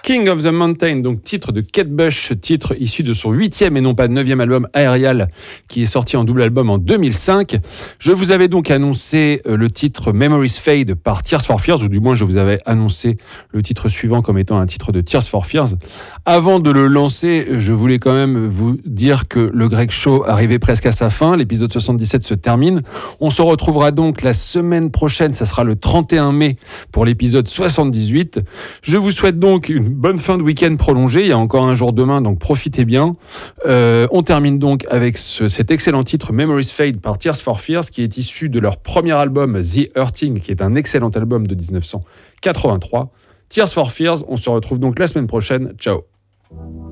King of the Mountain, donc titre de Kate Bush, titre issu de son 8e et non pas 9e album Aerial, qui est sorti en double album en 2005. Je vous avais donc annoncé le titre Memories Fade par Tears for Fears, ou du moins je vous avais annoncé le titre suivant comme étant un titre de Tears for Fears. Avant de le lancer, je voulais quand même vous dire que le Greg Show arrivait presque à sa fin, l'épisode 77 se termine. On se retrouvera donc la semaine prochaine, ça sera le 31 mai pour l'épisode 78. Je vous souhaite donc une bonne fin de week-end prolongée. Il y a encore un jour demain, donc profitez bien. On termine donc avec cet excellent titre Memories Fade par Tears for Fears, qui est issu de leur premier album The Hurting, qui est un excellent album de 1983. Tears for Fears, on se retrouve donc la semaine prochaine. Ciao.